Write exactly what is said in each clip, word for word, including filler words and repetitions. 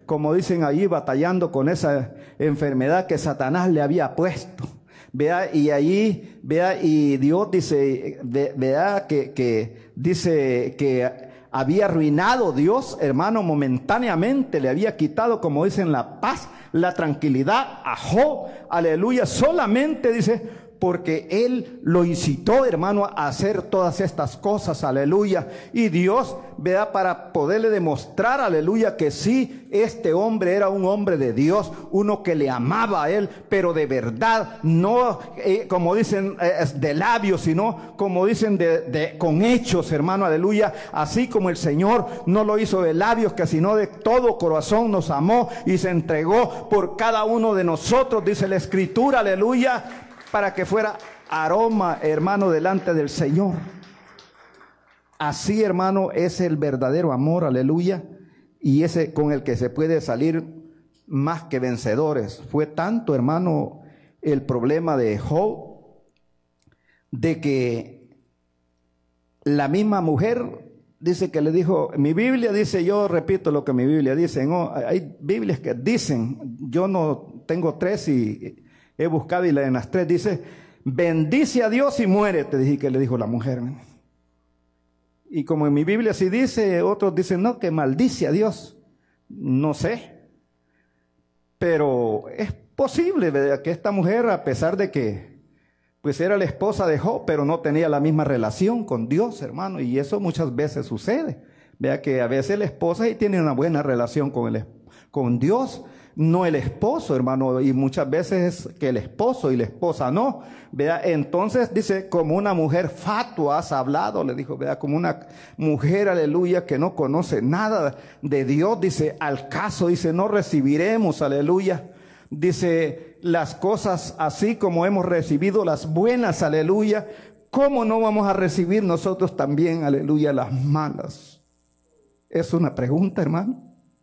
como dicen ahí, batallando con esa enfermedad que Satanás le había puesto. Vea, y ahí, vea, y Dios dice, ve, vea, que, que dice que había arruinado Dios, hermano, momentáneamente, le había quitado, como dicen, la paz, la tranquilidad a Job, aleluya, solamente dice, porque él lo incitó, hermano, a hacer todas estas cosas, aleluya. Y Dios, vea, para poderle demostrar, aleluya, que sí, este hombre era un hombre de Dios, uno que le amaba a él, pero de verdad, no eh, como dicen eh, de labios, sino como dicen de, de, con hechos, hermano, aleluya. Así como el Señor no lo hizo de labios, que sino de todo corazón nos amó y se entregó por cada uno de nosotros, dice la Escritura, aleluya, para que fuera aroma, hermano, delante del Señor. Así, hermano, es el verdadero amor, aleluya, y ese con el que se puede salir más que vencedores. Fue tanto, hermano, el problema de Job, de que la misma mujer dice que le dijo, mi Biblia dice, yo repito lo que mi Biblia dice, no, hay Biblias que dicen, yo no tengo tres y he buscado y en las tres dice, bendice a Dios y muérete, dije que le dijo la mujer. Y como en mi Biblia sí dice, otros dicen, no, que maldice a Dios. No sé. Pero es posible, ¿verdad?, que esta mujer, a pesar de que pues era la esposa de Job, pero no tenía la misma relación con Dios, hermano. Y eso muchas veces sucede. Vea que a veces la esposa sí tiene una buena relación con, el, con Dios, no el esposo, hermano, y muchas veces es que el esposo y la esposa no. Vea, entonces dice, como una mujer fatua has hablado, le dijo, vea, como una mujer, aleluya, que no conoce nada de Dios, dice, al caso, dice, no recibiremos, aleluya, dice, las cosas así como hemos recibido las buenas, aleluya, ¿cómo no vamos a recibir nosotros también, aleluya, las malas? Es una pregunta, hermano.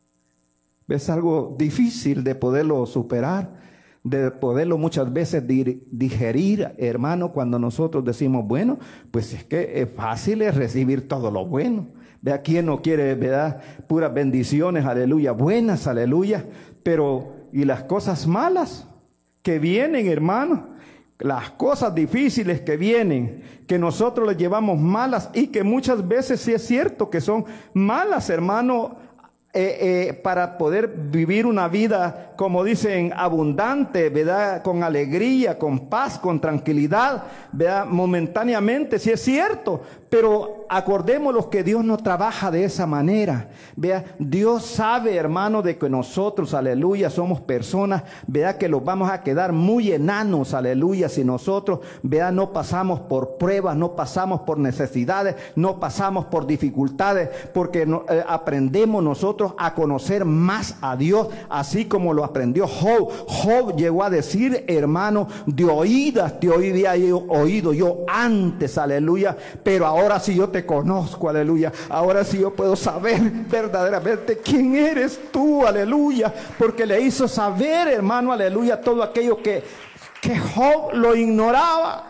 Es algo difícil de poderlo superar, de poderlo muchas veces digerir, hermano, cuando nosotros decimos, bueno, pues es que es fácil es recibir todo lo bueno. Vea, ¿quién no quiere, verdad, puras bendiciones, aleluya, buenas, aleluya? Pero, ¿y las cosas malas que vienen, hermano? Las cosas difíciles que vienen, que nosotros les llevamos malas y que muchas veces sí es cierto que son malas, hermano, Eh, eh, para poder vivir una vida, como dicen, abundante, ¿verdad?, con alegría, con paz, con tranquilidad, ¿verdad?, momentáneamente, sí es cierto, pero acordémonos que Dios no trabaja de esa manera. Vea, Dios sabe, hermano, de que nosotros, aleluya, somos personas, vea, que los vamos a quedar muy enanos, aleluya, si nosotros, vea, no pasamos por pruebas, no pasamos por necesidades, no pasamos por dificultades, porque no, eh, aprendemos nosotros a conocer más a Dios, así como lo aprendió Job. Job llegó a decir, hermano, de oídas te había oído yo antes, aleluya, pero ahora sí yo te conozco, aleluya, ahora sí yo puedo saber verdaderamente quién eres tú, aleluya, porque le hizo saber, hermano, aleluya, todo aquello que, que Job lo ignoraba.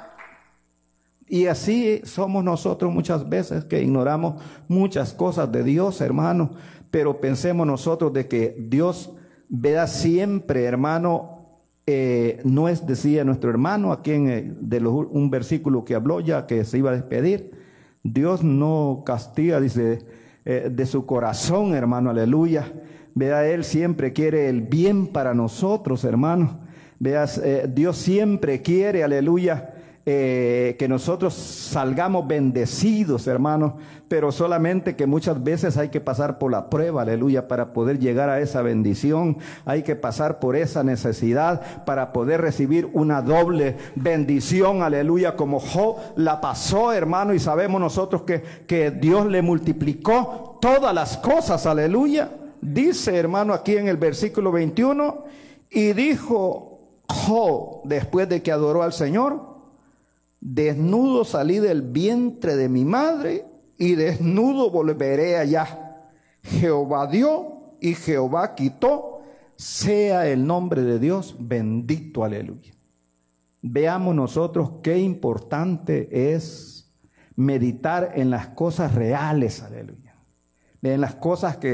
Y así somos nosotros muchas veces, que ignoramos muchas cosas de Dios, hermano. Pero pensemos nosotros de que Dios vea siempre, hermano, eh, no es, decía nuestro hermano aquí en eh, de los, un versículo que habló ya que se iba a despedir. Dios no castiga, dice, eh, de su corazón, hermano, aleluya. Vea, Él siempre quiere el bien para nosotros, hermano. Veas, eh, Dios siempre quiere, aleluya, Eh, que nosotros salgamos bendecidos, hermanos, pero solamente que muchas veces hay que pasar por la prueba, aleluya, para poder llegar a esa bendición. Hay que pasar por esa necesidad para poder recibir una doble bendición, aleluya, como Job la pasó, hermano, y sabemos nosotros que, que Dios le multiplicó todas las cosas, aleluya. Dice, hermano, aquí en el versículo veintiuno, y dijo Job, después de que adoró al Señor, desnudo salí del vientre de mi madre y desnudo volveré allá. Jehová dio y Jehová quitó, sea el nombre de Dios bendito, aleluya. Veamos nosotros qué importante es meditar en las cosas reales, aleluya, en las cosas que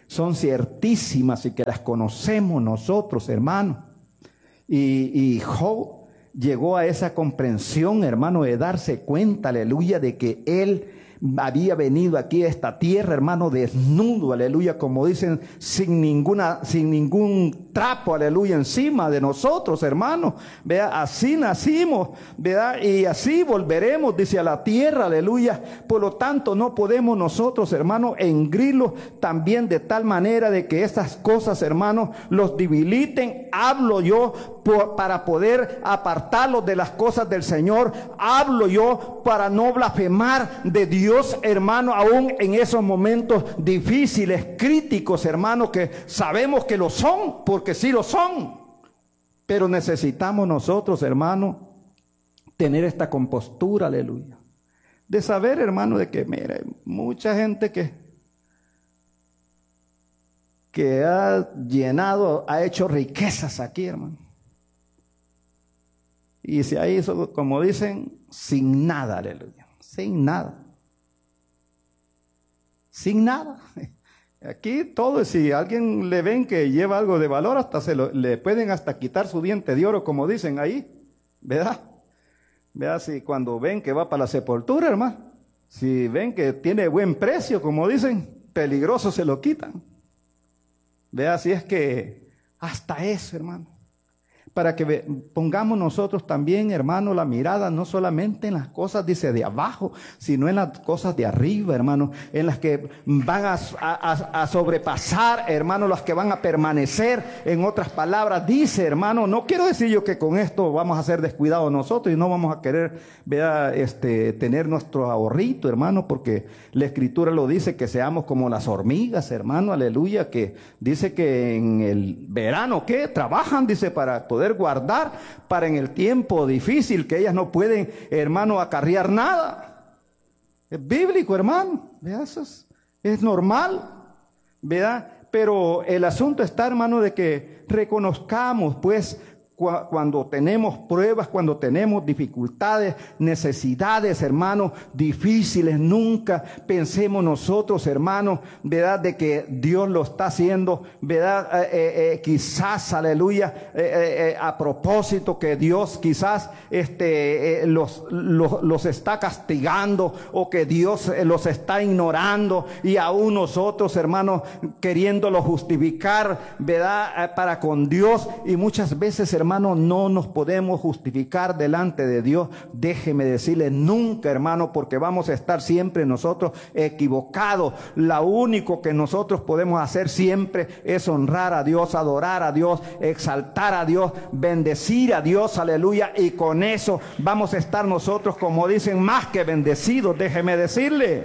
son ciertísimas y que las conocemos nosotros, hermano. Y, y Job llegó a esa comprensión, hermano, de darse cuenta, aleluya, de que él había venido aquí a esta tierra, hermano, desnudo, aleluya, como dicen, sin ninguna, sin ningún trapo, aleluya, encima de nosotros, hermano. Vea, así nacimos, ¿verdad? Y así volveremos, dice, a la tierra, aleluya. Por lo tanto, no podemos nosotros, hermano, engrirlos también de tal manera de que estas cosas, hermano, los debiliten. Hablo yo por, para poder apartarlos de las cosas del Señor. Hablo yo para no blasfemar de Dios, hermano, aún en esos momentos difíciles, críticos, hermano, que sabemos que lo son, porque sí lo son. Pero necesitamos nosotros, hermano, tener esta compostura, aleluya, de saber, hermano, de que, mire, mucha gente que, que ha llenado, ha hecho riquezas aquí, hermano. Y se ha hizo, como dicen, sin nada, aleluya, sin nada. Sin nada. Aquí todo, si alguien le ven que lleva algo de valor, hasta se lo, le pueden hasta quitar su diente de oro, como dicen ahí, ¿verdad? Vea, si cuando ven que va para la sepultura, hermano, si ven que tiene buen precio, como dicen, peligroso se lo quitan. Vea, si es que hasta eso, hermano, para que ve, pongamos nosotros también, hermano, la mirada no solamente en las cosas, dice, de abajo, sino en las cosas de arriba, hermano, en las que van a, a, a sobrepasar, hermano, las que van a permanecer. En otras palabras, dice, hermano, no quiero decir yo que con esto vamos a ser descuidados nosotros y no vamos a querer, vea, este, tener nuestro ahorrito, hermano, porque la Escritura lo dice, que seamos como las hormigas, hermano, aleluya, que dice que en el verano, ¿qué? Trabajan, dice, para poder guardar para en el tiempo difícil, que ellas no pueden, hermano, acarrear nada. Es bíblico, hermano, ¿verdad? Eso es, es normal, ¿verdad? Pero el asunto está, hermano, de que reconozcamos, pues, cu- cuando tenemos pruebas, cuando tenemos dificultades, necesidades, hermano, difíciles, nunca pensemos nosotros, hermano, ¿verdad? De que Dios lo está haciendo, ¿verdad? Eh, eh, eh, quizás, aleluya, eh, eh, eh, a propósito, que Dios quizás este, eh, los, los, los está castigando, o que Dios eh, los está ignorando, y aún nosotros, hermano, queriéndolo justificar, ¿verdad? Eh, para con Dios, y muchas veces, hermano, Hermano, no nos podemos justificar delante de Dios. Déjeme decirle, nunca, hermano, porque vamos a estar siempre nosotros equivocados. Lo único que nosotros podemos hacer siempre es honrar a Dios, adorar a Dios, exaltar a Dios, bendecir a Dios, aleluya. Y con eso vamos a estar nosotros, como dicen, más que bendecidos, déjeme decirle.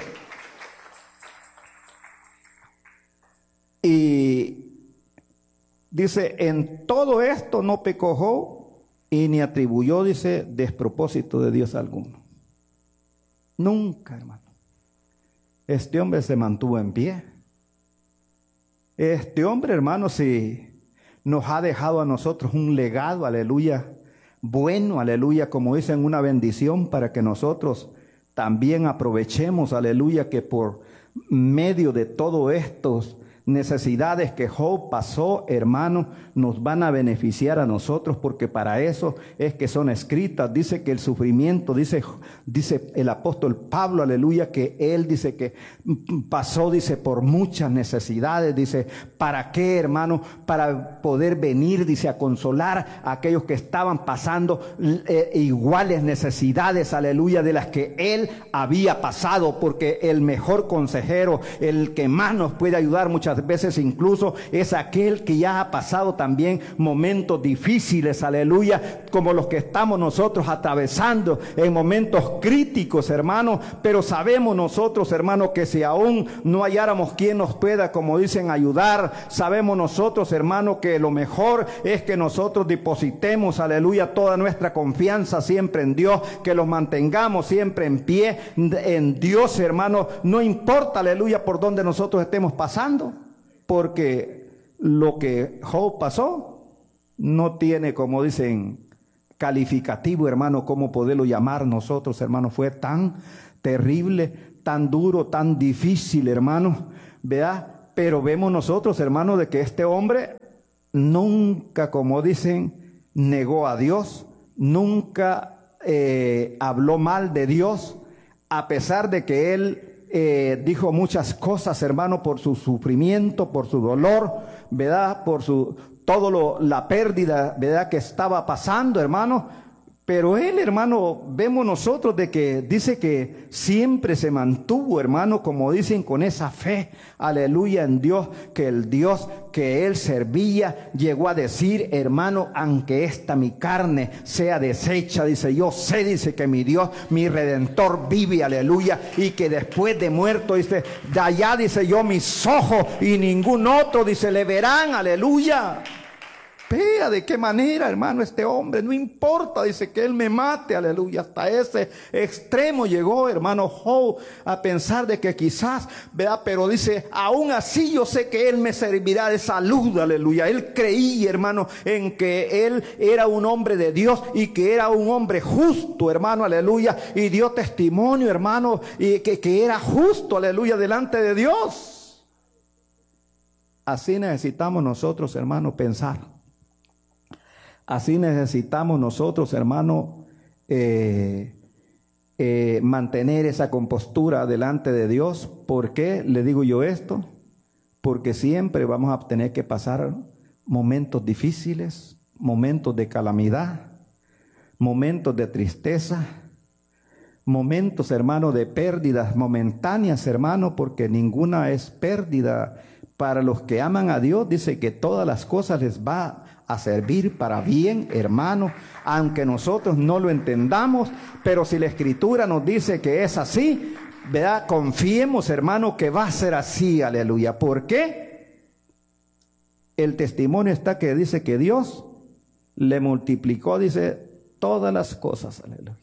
Y dice, en todo esto no pecó Job y ni atribuyó, dice, despropósito de Dios alguno. Nunca, hermano. Este hombre se mantuvo en pie. Este hombre, hermano, si nos ha dejado a nosotros un legado, aleluya, bueno, aleluya, como dicen, una bendición para que nosotros también aprovechemos, aleluya, que por medio de todos estos necesidades que Job pasó, hermano, nos van a beneficiar a nosotros, porque para eso es que son escritas. Dice que el sufrimiento, dice, dice el apóstol Pablo, aleluya, que él dice que pasó, dice, por muchas necesidades. Dice, ¿para qué, hermano? Para poder venir, dice, a consolar a aquellos que estaban pasando eh, iguales necesidades, aleluya, de las que él había pasado, porque el mejor consejero, el que más nos puede ayudar muchas veces incluso, es aquel que ya ha pasado también momentos difíciles, aleluya, como los que estamos nosotros atravesando en momentos críticos, hermano. Pero sabemos nosotros, hermano, que si aún no halláramos quien nos pueda, como dicen, ayudar, sabemos nosotros, hermano, que lo mejor es que nosotros depositemos, aleluya, toda nuestra confianza siempre en Dios, que los mantengamos siempre en pie en Dios, hermano, no importa, aleluya, por donde nosotros estemos pasando. Porque lo que Job pasó no tiene, como dicen, calificativo, hermano, cómo poderlo llamar nosotros, hermano. Fue tan terrible, tan duro, tan difícil, hermano, ¿verdad? Pero vemos nosotros, hermanos, de que este hombre nunca, como dicen, negó a Dios, nunca eh, habló mal de Dios, a pesar de que él eh, dijo muchas cosas, hermano, por su sufrimiento, por su dolor, ¿verdad? Por su todo lo, la pérdida, ¿verdad?, que estaba pasando, hermano. Pero él, hermano, vemos nosotros de que dice que siempre se mantuvo, hermano, como dicen, con esa fe, aleluya, en Dios, que el Dios que él servía llegó a decir, hermano, aunque esta mi carne sea deshecha, dice, yo sé, dice, que mi Dios, mi Redentor vive, aleluya, y que después de muerto, dice, de allá, dice, yo mis ojos y ningún otro, dice, le verán, aleluya. Vea de qué manera, hermano, este hombre, no importa, dice, que él me mate, aleluya. Hasta ese extremo llegó, hermano Job, a pensar de que quizás, vea, pero dice, aún así yo sé que él me servirá de salud, aleluya. Él creía, hermano, en que él era un hombre de Dios y que era un hombre justo, hermano, aleluya. Y dio testimonio, hermano, y que, que era justo, aleluya, delante de Dios. Así necesitamos nosotros, hermano, pensar. Así necesitamos nosotros, hermano, eh, eh, mantener esa compostura delante de Dios. ¿Por qué le digo yo esto? Porque siempre vamos a tener que pasar momentos difíciles, momentos de calamidad, momentos de tristeza, momentos, hermano, de pérdidas momentáneas, hermano, porque ninguna es pérdida. Para los que aman a Dios, dice que todas las cosas les va a servir para bien, hermano, aunque nosotros no lo entendamos, pero si la Escritura nos dice que es así, ¿verdad? Confiemos, hermano, que va a ser así, aleluya. ¿Por qué? El testimonio está que dice que Dios le multiplicó, dice, todas las cosas, aleluya.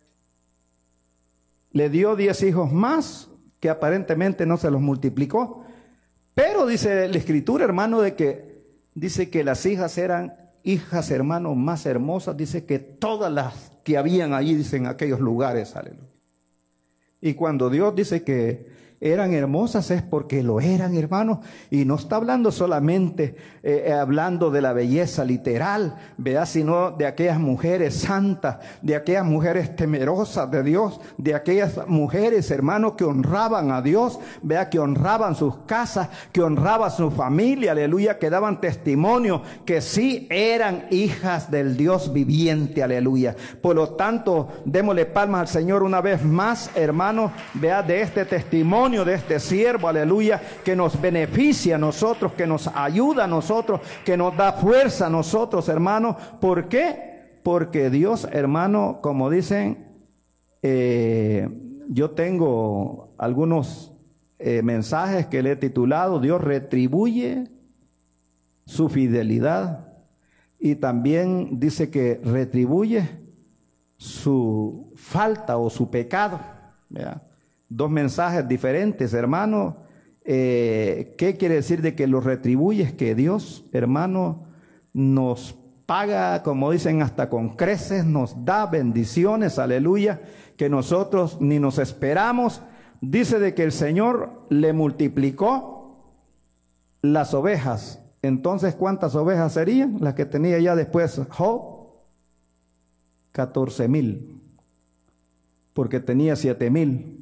Le dio diez hijos más, que aparentemente no se los multiplicó, pero dice la Escritura, hermano, de que dice que las hijas eran hijas, hermanos, más hermosas. Dice que todas las que habían allí, dice, en aquellos lugares, aleluya. Y cuando Dios dice que eran hermosas es porque lo eran, hermanos. Y no está hablando solamente, eh, hablando de la belleza literal, ¿verdad? Sino de aquellas mujeres santas, de aquellas mujeres temerosas de Dios, de aquellas mujeres, hermanos, que honraban a Dios, ¿verdad? Que honraban sus casas, que honraban su familia, aleluya, que daban testimonio que sí eran hijas del Dios viviente, aleluya. Por lo tanto, démosle palmas al Señor una vez más, hermanos, ¿verdad? De este testimonio de este siervo, aleluya, que nos beneficia a nosotros, que nos ayuda a nosotros, que nos da fuerza a nosotros, hermanos. ¿Por qué? Porque Dios, hermano, como dicen, eh, yo tengo algunos eh, mensajes que le he titulado Dios retribuye su fidelidad, y también dice que retribuye su falta o su pecado, ¿verdad? Dos mensajes diferentes, hermano. Eh, ¿Qué quiere decir de que lo retribuye? Es que Dios, hermano, nos paga, como dicen, hasta con creces, nos da bendiciones, aleluya, que nosotros ni nos esperamos. Dice de que el Señor le multiplicó las ovejas. Entonces, ¿cuántas ovejas serían las que tenía ya después Job? catorce mil, porque tenía siete mil.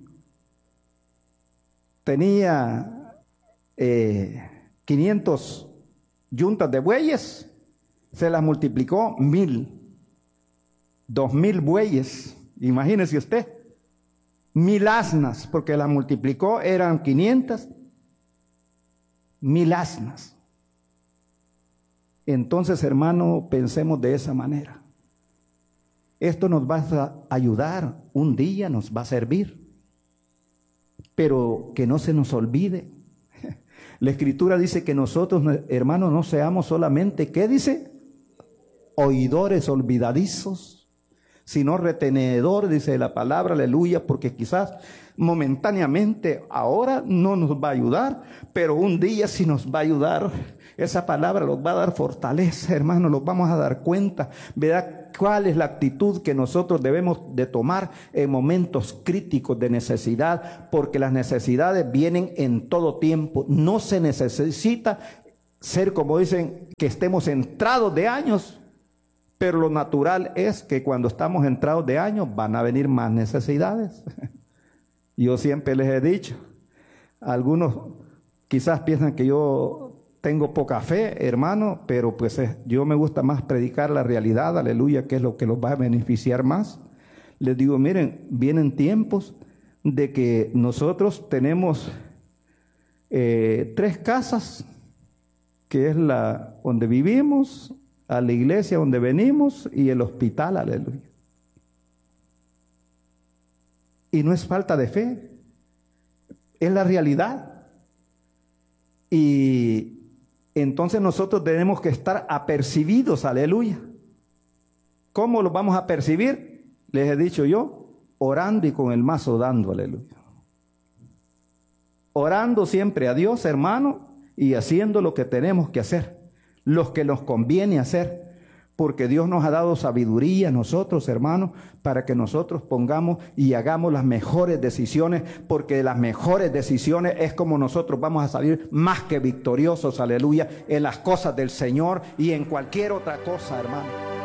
Tenía eh, quinientos yuntas de bueyes, se las multiplicó mil, dos mil bueyes, imagínese usted, mil asnas, porque las multiplicó, eran quinientas, mil asnas. Entonces, hermano, pensemos de esa manera. Esto nos va a ayudar, un día nos va a servir. Pero que no se nos olvide. La Escritura dice que nosotros, hermanos, no seamos solamente, ¿qué dice? Oidores olvidadizos, sino retenedores, dice la palabra, aleluya, porque quizás momentáneamente ahora no nos va a ayudar, pero un día sí nos va a ayudar Esa palabra los va a dar fortaleza, hermano, los vamos a dar cuenta, ¿verdad? ¿Cuál es la actitud que nosotros debemos de tomar en momentos críticos de necesidad? Porque las necesidades vienen en todo tiempo. No se necesita ser, como dicen, que estemos entrados de años, pero lo natural es que cuando estamos entrados de años van a venir más necesidades. Yo siempre les he dicho, algunos quizás piensan que yo tengo poca fe, hermano, pero pues eh, yo me gusta más predicar la realidad, aleluya, que es lo que los va a beneficiar más. Les digo, miren, vienen tiempos de que nosotros tenemos eh, tres casas, que es la donde vivimos, a la iglesia donde venimos y el hospital, aleluya. Y no es falta de fe, es la realidad. Y entonces nosotros tenemos que estar apercibidos, aleluya. ¿Cómo lo vamos a percibir? Les he dicho yo, orando y con el mazo dando, aleluya. Orando siempre a Dios, hermano, y haciendo lo que tenemos que hacer, lo que nos conviene hacer, porque Dios nos ha dado sabiduría a nosotros, hermanos, para que nosotros pongamos y hagamos las mejores decisiones, porque de las mejores decisiones es como nosotros vamos a salir más que victoriosos, aleluya, en las cosas del Señor y en cualquier otra cosa, hermano.